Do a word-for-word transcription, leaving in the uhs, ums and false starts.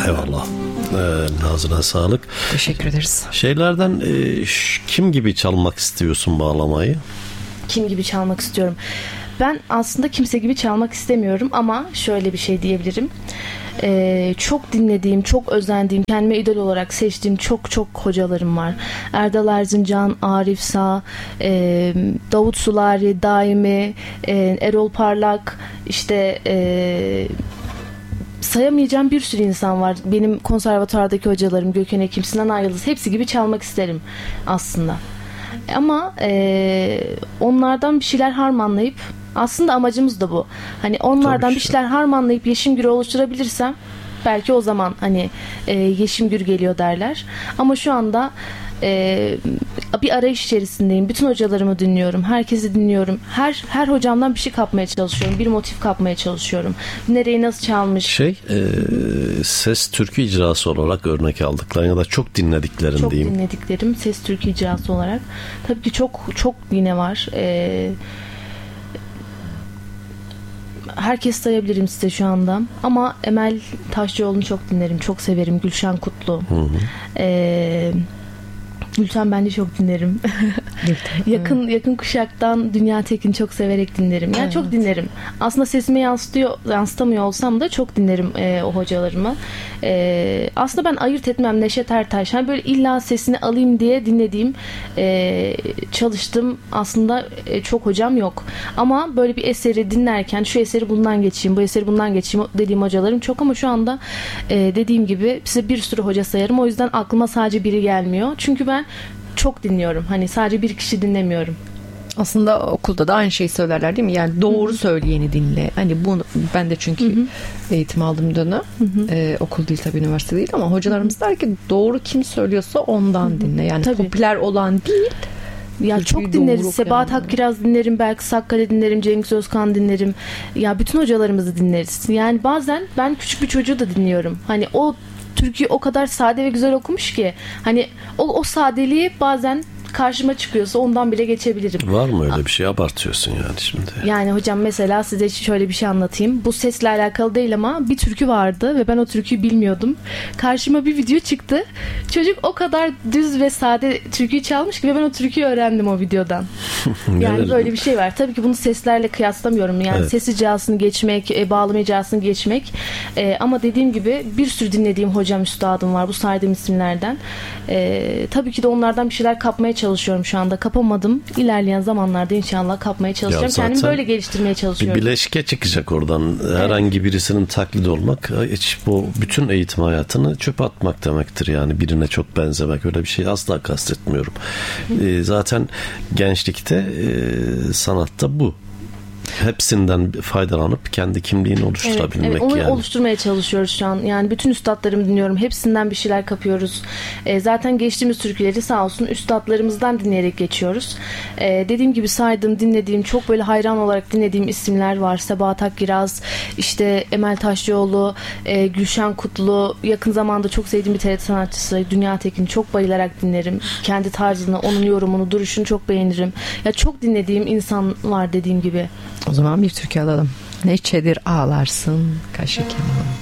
Eyvallah. Ee, ağzına sağlık. Teşekkür ederiz. Şeylerden e, kim gibi çalmak istiyorsun bağlamayı? Kim gibi çalmak istiyorum? Ben aslında kimse gibi çalmak istemiyorum ama şöyle bir şey diyebilirim. Ee, çok dinlediğim, çok özendiğim, kendime idol olarak seçtiğim çok çok hocalarım var. Erdal Erzincan, Arif Sağ, e, Davut Sulari, Daimi, e, Erol Parlak, işte e, sayamayacağım bir sürü insan var. Benim konservatuvardaki hocalarım, Gökhan Ekim, Sinan Ayyıldız, hepsi gibi çalmak isterim aslında. Ama e, onlardan bir şeyler harmanlayıp, aslında amacımız da bu. Hani onlardan bir şeyler harmanlayıp Yeşimgür'ü oluşturabilirsem belki o zaman hani e, Yeşimgür geliyor derler. Ama şu anda e, bir arayış içerisindeyim. Bütün hocalarımı dinliyorum. Herkesi dinliyorum. Her her hocamdan bir şey kapmaya çalışıyorum. Bir motif kapmaya çalışıyorum. Nereyi nasıl çalmış. Şey e, ses türkü icrası olarak örnek aldıkların ya da çok dinlediklerin çok diyeyim. Çok dinlediklerim ses türkü icrası olarak. Tabii ki çok çok yine var. Eee herkes sayabilirim size şu anda. Ama Emel Taşçıoğlu'nu çok dinlerim. Çok severim. Gülşen Kutlu. Hı hı. Ee, Gülten ben de çok dinlerim. yakın yakın kuşaktan Dünya Tekin çok severek dinlerim. Yani evet. Çok dinlerim. Aslında sesime yansıtıyor, yansıtamıyor olsam da çok dinlerim e, o hocalarımı. E, aslında ben ayırt etmem Neşet Ertaş. Yani böyle illa sesini alayım diye dinlediğim, e, çalıştım. Aslında e, çok hocam yok. Ama böyle bir eseri dinlerken şu eseri bundan geçeyim, bu eseri bundan geçeyim dediğim hocalarım çok ama şu anda e, dediğim gibi size bir sürü hoca sayarım. O yüzden aklıma sadece biri gelmiyor. Çünkü ben çok dinliyorum. Hani sadece bir kişi dinlemiyorum. Aslında okulda da aynı şeyi söylerler değil mi? Yani doğru Hı-hı. söyleyeni dinle. Hani bunu ben de çünkü Hı-hı. eğitim aldığım dönem e, okul değil tabii üniversite değil ama hocalarımız Hı-hı. der ki doğru kim söylüyorsa ondan Hı-hı. dinle. Yani tabii. popüler olan değil. Ya çok dinleriz. Sebahat Hakkiraz dinlerim, belki Sakkale dinlerim, Cengiz Özkan dinlerim. Ya bütün hocalarımızı dinleriz. Yani bazen ben küçük bir çocuğu da dinliyorum. Hani o türküyü o kadar sade ve güzel okumuş ki hani o, o sadeliği bazen karşıma çıkıyorsa ondan bile geçebilirim. Var mı öyle bir şey? Abartıyorsun yani şimdi. Yani hocam mesela size şöyle bir şey anlatayım. Bu sesle alakalı değil ama bir türkü vardı ve ben o türküyü bilmiyordum. Karşıma bir video çıktı. Çocuk o kadar düz ve sade türküyü çalmış ki ve ben o türküyü öğrendim o videodan. Yani böyle bir şey var. Tabii ki bunu seslerle kıyaslamıyorum. Yani evet. ses icrasını geçmek, e, bağlama icrasını geçmek. E, ama dediğim gibi bir sürü dinlediğim hocam, üstadım var bu saydığım isimlerden. E, tabii ki de onlardan bir şeyler kapmaya çalışıyorum şu anda. Kapamadım. İlerleyen zamanlarda inşallah kapmaya çalışacağım. Kendimi böyle geliştirmeye çalışıyorum. Bir bileşke çıkacak oradan. Evet. Herhangi birisinin taklidi olmak, hiç bu bütün eğitim hayatını çöpe atmak demektir. Yani birine çok benzemek. Öyle bir şey asla kastetmiyorum. E, zaten gençlikte e, sanatta bu. Hepsinden faydalanıp kendi kimliğini oluşturabilmek. Evet, evet, onu yani. oluşturmaya çalışıyoruz şu an. Yani bütün üstadlarımı dinliyorum. Hepsinden bir şeyler kapıyoruz. E, zaten geçtiğimiz türküleri sağ olsun üstadlarımızdan dinleyerek geçiyoruz. E, dediğim gibi saydığım, dinlediğim, çok böyle hayran olarak dinlediğim isimler var. Sebahat Hakkiraz, işte Emel Taşçıoğlu, e, Gülşen Kutlu, yakın zamanda çok sevdiğim bir T R T sanatçısı Dünya Tekin, çok bayılarak dinlerim. Kendi tarzını, onun yorumunu, duruşunu çok beğenirim. Ya çok dinlediğim insan var dediğim gibi. O zaman bir türkü alalım. Neçedir ağlarsın kaşı kemanı.